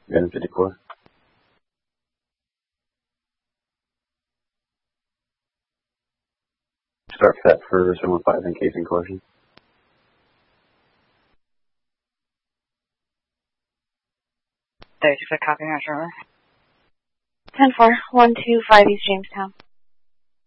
Gun 54. Start set for 715 in case in caution. There's a copy, Roger. 10-4, 125 East Jamestown.